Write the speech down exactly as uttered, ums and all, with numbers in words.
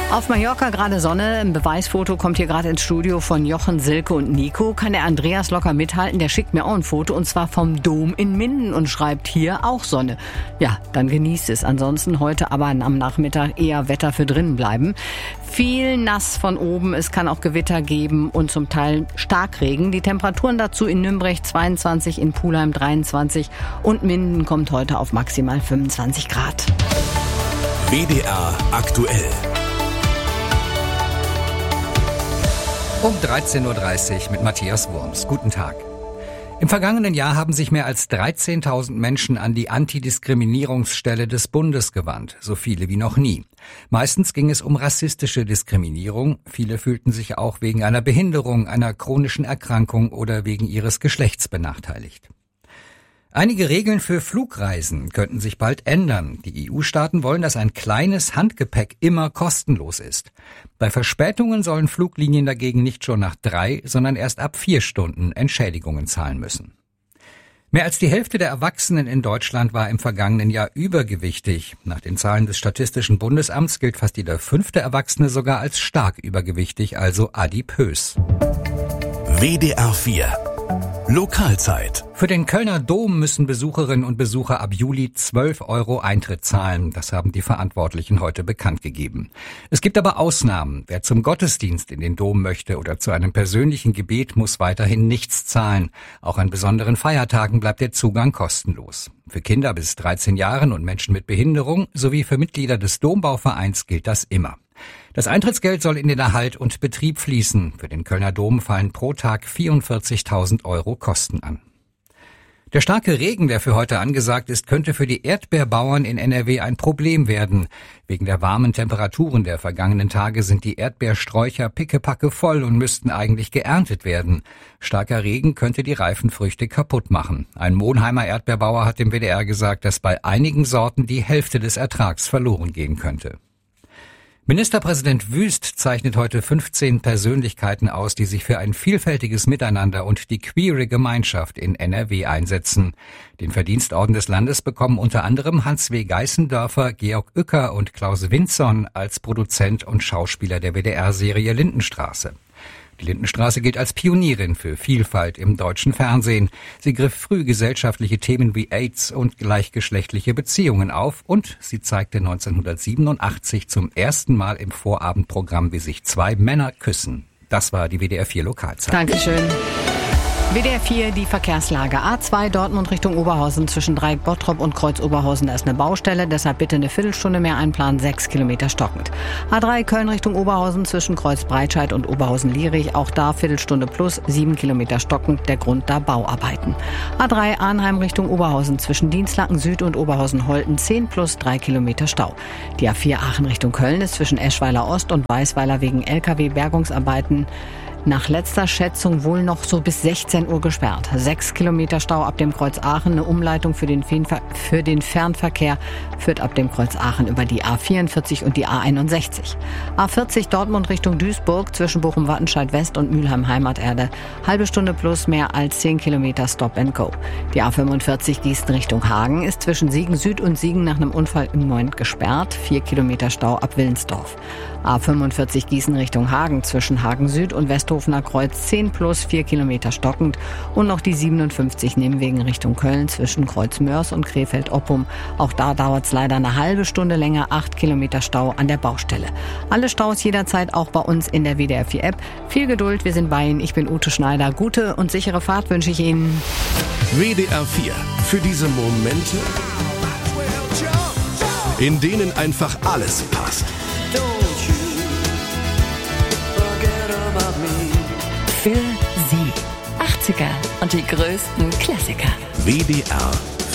Auf Mallorca gerade Sonne. Ein Beweisfoto kommt hier gerade ins Studio von Jochen, Silke und Nico. Kann der Andreas locker mithalten? Der schickt mir auch ein Foto und zwar vom Dom in Minden und schreibt hier auch Sonne. Ja, dann genießt es. Ansonsten heute aber am Nachmittag eher Wetter für drinnen bleiben. Viel nass von oben. Es kann auch Gewitter geben und zum Teil Starkregen. Die Temperaturen dazu in Nürnberg zweiundzwanzig, in Pulheim dreiundzwanzig und Minden kommt heute auf maximal fünfundzwanzig Grad. W D R aktuell. Um dreizehn Uhr dreißig mit Matthias Wurms. Guten Tag. Im vergangenen Jahr haben sich mehr als dreizehntausend Menschen an die Antidiskriminierungsstelle des Bundes gewandt, so viele wie noch nie. Meistens ging es um rassistische Diskriminierung. Viele fühlten sich auch wegen einer Behinderung, einer chronischen Erkrankung oder wegen ihres Geschlechts benachteiligt. Einige Regeln für Flugreisen könnten sich bald ändern. Die E U-Staaten wollen, dass ein kleines Handgepäck immer kostenlos ist. Bei Verspätungen sollen Fluglinien dagegen nicht schon nach drei, sondern erst ab vier Stunden Entschädigungen zahlen müssen. Mehr als die Hälfte der Erwachsenen in Deutschland war im vergangenen Jahr übergewichtig. Nach den Zahlen des Statistischen Bundesamts gilt fast jeder fünfte Erwachsene sogar als stark übergewichtig, also adipös. W D R vier Lokalzeit. Für den Kölner Dom müssen Besucherinnen und Besucher ab Juli zwölf Euro Eintritt zahlen. Das haben die Verantwortlichen heute bekannt gegeben. Es gibt aber Ausnahmen. Wer zum Gottesdienst in den Dom möchte oder zu einem persönlichen Gebet, muss weiterhin nichts zahlen. Auch an besonderen Feiertagen bleibt der Zugang kostenlos. Für Kinder bis dreizehn Jahren und Menschen mit Behinderung sowie für Mitglieder des Dombauvereins gilt das immer. Das Eintrittsgeld soll in den Erhalt und Betrieb fließen. Für den Kölner Dom fallen pro Tag vierundvierzigtausend Euro Kosten an. Der starke Regen, der für heute angesagt ist, könnte für die Erdbeerbauern in N R W ein Problem werden. Wegen der warmen Temperaturen der vergangenen Tage sind die Erdbeersträucher pickepacke voll und müssten eigentlich geerntet werden. Starker Regen könnte die reifen Früchte kaputt machen. Ein Monheimer Erdbeerbauer hat dem W D R gesagt, dass bei einigen Sorten die Hälfte des Ertrags verloren gehen könnte. Ministerpräsident Wüst zeichnet heute fünfzehn Persönlichkeiten aus, die sich für ein vielfältiges Miteinander und die queere Gemeinschaft in N R W einsetzen. Den Verdienstorden des Landes bekommen unter anderem Hans W. Geißendörfer, Georg Uecker und Klaus Winzon als Produzent und Schauspieler der W D R-Serie Lindenstraße. Die Lindenstraße gilt als Pionierin für Vielfalt im deutschen Fernsehen. Sie griff früh gesellschaftliche Themen wie AIDS und gleichgeschlechtliche Beziehungen auf und sie zeigte neunzehnhundertsiebenundachtzig zum ersten Mal im Vorabendprogramm, wie sich zwei Männer küssen. Das war die W D R vier Lokalzeit. Dankeschön. W D R vier, die Verkehrslage. A zwei Dortmund Richtung Oberhausen zwischen Dreieck Bottrop und Kreuz Oberhausen. Da ist eine Baustelle, deshalb bitte eine Viertelstunde mehr einplanen, sechs Kilometer stockend. A drei Köln Richtung Oberhausen zwischen Kreuz Breitscheid und Oberhausen-Lierich. Auch da Viertelstunde plus, sieben Kilometer stockend. Der Grund da Bauarbeiten. A drei Arnheim Richtung Oberhausen zwischen Dienstlaken Süd und Oberhausen-Holten, zehn plus, drei Kilometer Stau. Die A vier Aachen Richtung Köln ist zwischen Eschweiler Ost und Weißweiler wegen L K W-Bergungsarbeiten nach letzter Schätzung wohl noch so bis sechzehn Uhr gesperrt. Sechs Kilometer Stau ab dem Kreuz Aachen. Eine Umleitung für den, Fernver- für den Fernverkehr führt ab dem Kreuz Aachen über die A vierundvierzig und die A einundsechzig. A vierzig Dortmund Richtung Duisburg zwischen Bochum-Wattenscheid West und Mülheim-Heimaterde. Halbe Stunde plus, mehr als zehn Kilometer Stop and Go. Die A fünfundvierzig Gießen Richtung Hagen ist zwischen Siegen Süd und Siegen nach einem Unfall im Moment gesperrt. Vier Kilometer Stau ab Willensdorf. A fünfundvierzig Gießen Richtung Hagen zwischen Hagen Süd und Westhofener Kreuz zehn plus, vier Kilometer stockend. Und noch die siebenundfünfzig Nebenwegen Richtung Köln zwischen Kreuz Mörs und Krefeld-Oppum. Auch da dauert es leider eine halbe Stunde länger, acht Kilometer Stau an der Baustelle. Alle Staus jederzeit auch bei uns in der W D R vier App. Viel Geduld, wir sind bei Ihnen. Ich bin Ute Schneider. Gute und sichere Fahrt wünsche ich Ihnen. W D R vier. Für diese Momente, in denen einfach alles passt. Für Sie. achtziger und die größten Klassiker. W D R